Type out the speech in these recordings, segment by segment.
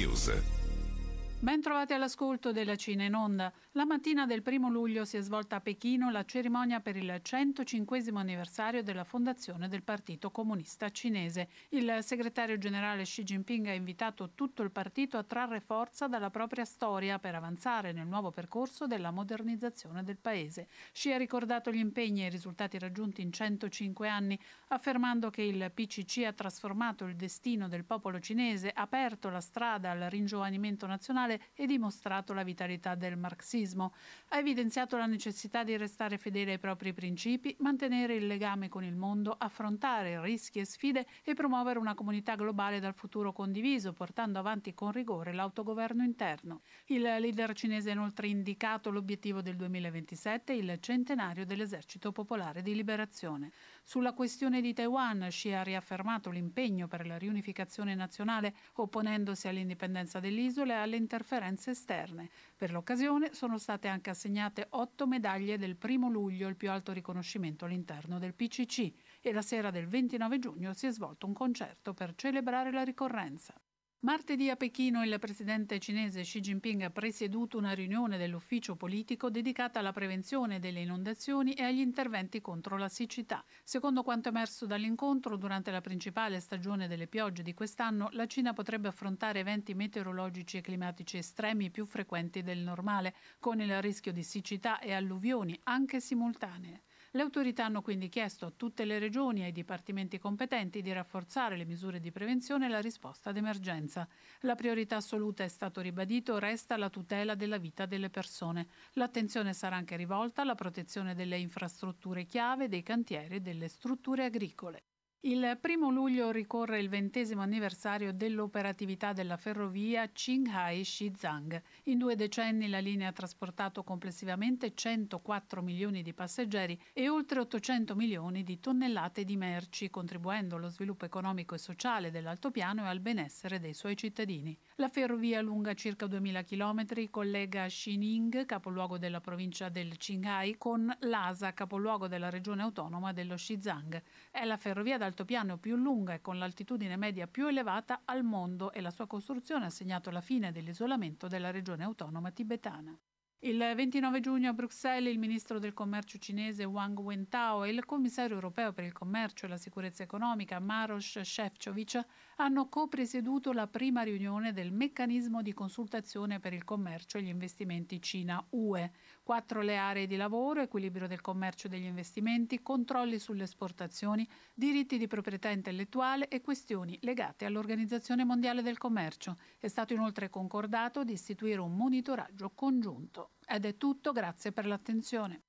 News. Ben trovati all'ascolto della Cina in Onda. La mattina del 1 luglio si è svolta a Pechino la cerimonia per il 105° anniversario della fondazione del Partito Comunista Cinese. Il segretario generale Xi Jinping ha invitato tutto il partito a trarre forza dalla propria storia per avanzare nel nuovo percorso della modernizzazione del paese. Xi ha ricordato gli impegni e i risultati raggiunti in 105 anni, affermando che il PCC ha trasformato il destino del popolo cinese, aperto la strada al ringiovanimento nazionale e dimostrato la vitalità del marxismo. Ha evidenziato la necessità di restare fedele ai propri principi, mantenere il legame con il mondo, affrontare rischi e sfide e promuovere una comunità globale dal futuro condiviso, portando avanti con rigore l'autogoverno interno. Il leader cinese ha inoltre indicato l'obiettivo del 2027, il centenario dell'Esercito Popolare di Liberazione. Sulla questione di Taiwan, Xi ha riaffermato l'impegno per la riunificazione nazionale, opponendosi all'indipendenza dell'isola e alle interferenze esterne. Per l'occasione sono state anche assegnate 8 medaglie del 1 luglio, il più alto riconoscimento all'interno del PCC, e la sera del 29 giugno si è svolto un concerto per celebrare la ricorrenza. Martedì a Pechino il presidente cinese Xi Jinping ha presieduto una riunione dell'ufficio politico dedicata alla prevenzione delle inondazioni e agli interventi contro la siccità. Secondo quanto emerso dall'incontro, durante la principale stagione delle piogge di quest'anno, la Cina potrebbe affrontare eventi meteorologici e climatici estremi più frequenti del normale, con il rischio di siccità e alluvioni anche simultanee. Le autorità hanno quindi chiesto a tutte le regioni e ai dipartimenti competenti di rafforzare le misure di prevenzione e la risposta d'emergenza. La priorità assoluta, è stato ribadito, resta la tutela della vita delle persone. L'attenzione sarà anche rivolta alla protezione delle infrastrutture chiave, dei cantieri e delle strutture agricole. Il 1 luglio ricorre il 20° anniversario dell'operatività della ferrovia Qinghai-Shizang. In 2 decenni la linea ha trasportato complessivamente 104 milioni di passeggeri e oltre 800 milioni di tonnellate di merci, contribuendo allo sviluppo economico e sociale dell'altopiano e al benessere dei suoi cittadini. La ferrovia, lunga circa 2000 km, collega Xining, capoluogo della provincia del Qinghai, con Lhasa, capoluogo della regione autonoma dello Xizang. È la ferrovia d'altopiano più lunga e con l'altitudine media più elevata al mondo, e la sua costruzione ha segnato la fine dell'isolamento della regione autonoma tibetana. Il 29 giugno a Bruxelles il ministro del commercio cinese Wang Wentao e il commissario europeo per il commercio e la sicurezza economica Maroš Šefčovič hanno co-presieduto la prima riunione del meccanismo di consultazione per il commercio e gli investimenti Cina-UE. 4 le aree di lavoro: equilibrio del commercio e degli investimenti, controlli sulle esportazioni, diritti di proprietà intellettuale e questioni legate all'Organizzazione Mondiale del Commercio. È stato inoltre concordato di istituire un monitoraggio congiunto. Ed è tutto, grazie per l'attenzione.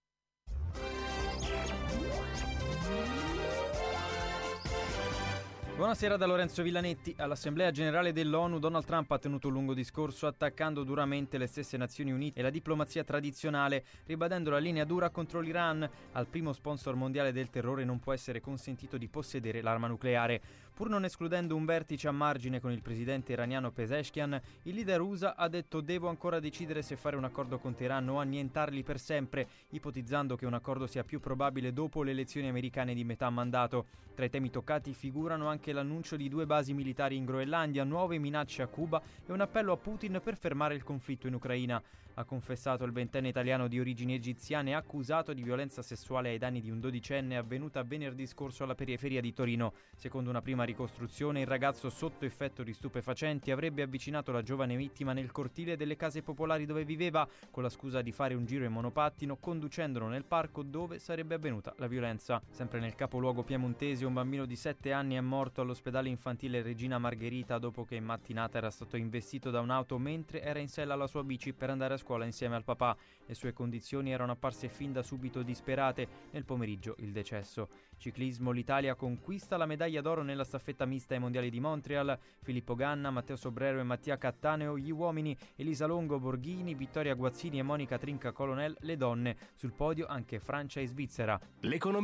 Buonasera da Lorenzo Villanetti. All'Assemblea Generale dell'ONU Donald Trump ha tenuto un lungo discorso attaccando duramente le stesse Nazioni Unite e la diplomazia tradizionale, ribadendo la linea dura contro l'Iran. Al primo sponsor mondiale del terrore non può essere consentito di possedere l'arma nucleare. Pur non escludendo un vertice a margine con il presidente iraniano Pezeshkian, il leader USA ha detto: devo ancora decidere se fare un accordo con Teheran o annientarli per sempre, ipotizzando che un accordo sia più probabile dopo le elezioni americane di metà mandato. Tra i temi toccati figurano anche l'annuncio di 2 basi militari in Groenlandia, nuove minacce a Cuba e un appello a Putin per fermare il conflitto in Ucraina. Ha confessato il 20enne italiano di origini egiziane accusato di violenza sessuale ai danni di un 12enne avvenuta venerdì scorso alla periferia di Torino. Secondo una prima ricostruzione, il ragazzo, sotto effetto di stupefacenti, avrebbe avvicinato la giovane vittima nel cortile delle case popolari dove viveva, con la scusa di fare un giro in monopattino, conducendolo nel parco dove sarebbe avvenuta la violenza. Sempre nel capoluogo piemontese, un bambino di 7 anni è morto all'ospedale infantile Regina Margherita dopo che in mattinata era stato investito da un'auto mentre era in sella alla sua bici per andare a scuola insieme al papà. Le sue condizioni erano apparse fin da subito disperate. Nel pomeriggio il decesso. Ciclismo: l'Italia conquista la medaglia d'oro nella staffetta mista ai mondiali di Montreal. Filippo Ganna, Matteo Sobrero e Mattia Cattaneo gli uomini, Elisa Longo, Borghini, Vittoria Guazzini e Monica Trinca Colonel le donne. Sul podio anche Francia e Svizzera. L'economia.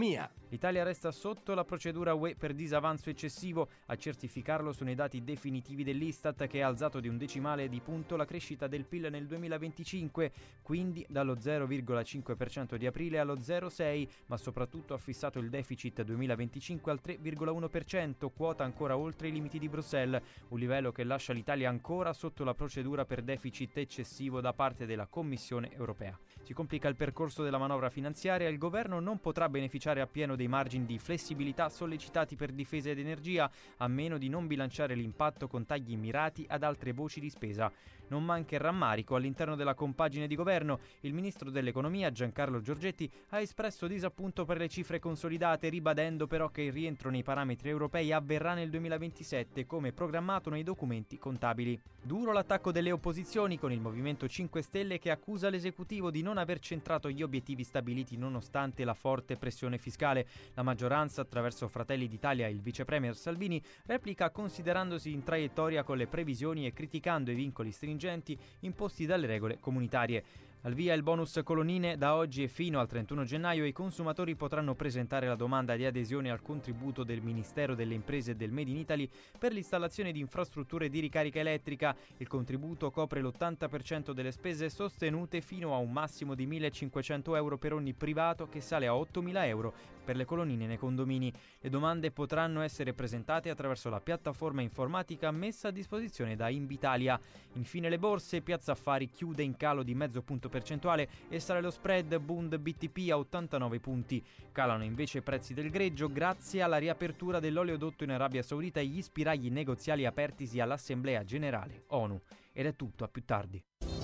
L'Italia resta sotto la procedura UE per disavanzo eccessivo. A certificarlo sono i dati definitivi dell'Istat, che ha alzato di 1 decimale di punto la crescita del PIL nel 2025, quindi dallo 0,5% di aprile allo 0,6%, ma soprattutto ha fissato il deficit 2025 al 3,1%, quota ancora oltre i limiti di Bruxelles, un livello che lascia l'Italia ancora sotto la procedura per deficit eccessivo da parte della Commissione europea. Si complica il percorso della manovra finanziaria e il governo non potrà beneficiare appieno dei margini di flessibilità sollecitati per difesa ed energia, a meno di non bilanciare l'impatto con tagli mirati ad altre voci di spesa. Non manca il rammarico all'interno della compagine di governo. Il ministro dell'economia Giancarlo Giorgetti ha espresso disappunto per le cifre consolidate, ribadendo però che il rientro nei parametri europei avverrà nel 2027 come programmato nei documenti contabili. Duro l'attacco delle opposizioni, con il Movimento 5 Stelle che accusa l'esecutivo di non aver centrato gli obiettivi stabiliti nonostante la forte pressione fiscale. La maggioranza, attraverso Fratelli d'Italia e il vice premier Salvini, replica considerandosi in traiettoria con le previsioni e criticando i vincoli stringenti imposti dalle regole comunitarie. Al via il bonus colonnine. Da oggi e fino al 31 gennaio i consumatori potranno presentare la domanda di adesione al contributo del Ministero delle Imprese e del Made in Italy per l'installazione di infrastrutture di ricarica elettrica. Il contributo copre l'80% delle spese sostenute fino a un massimo di 1.500 euro per ogni privato, che sale a 8.000 euro per le colonnine nei condomini. Le domande potranno essere presentate attraverso la piattaforma informatica messa a disposizione da Invitalia. Infine le borse. Piazza Affari chiude in calo di mezzo punto percentuale e sale lo spread Bund BTP a 89 punti. Calano invece i prezzi del greggio grazie alla riapertura dell'oleodotto in Arabia Saudita e gli spiragli negoziali apertisi all'Assemblea Generale ONU. Ed è tutto, a più tardi.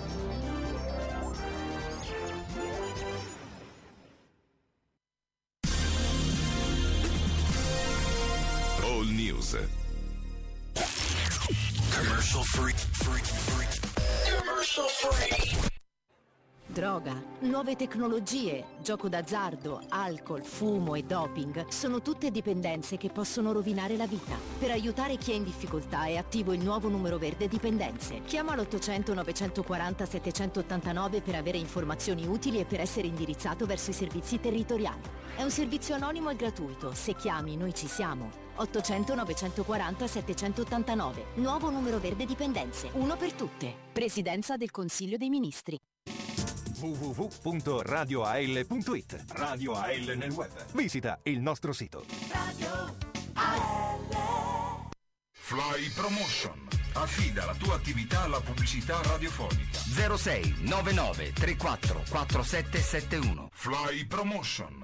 All News. Commercial free. Commercial free. Droga, nuove tecnologie, gioco d'azzardo, alcol, fumo e doping sono tutte dipendenze che possono rovinare la vita. Per aiutare chi è in difficoltà è attivo il nuovo numero verde dipendenze. Chiama l'800 940 789 per avere informazioni utili e per essere indirizzato verso i servizi territoriali. È un servizio anonimo e gratuito. Se chiami, noi ci siamo. 800 940 789. Nuovo numero verde dipendenze. Uno per tutte. Presidenza del Consiglio dei Ministri. www.radioal.it. Radio AL nel web. Visita il nostro sito. Radio AL. Fly Promotion. Affida la tua attività alla pubblicità radiofonica. 06 99 34 4771. Fly Promotion.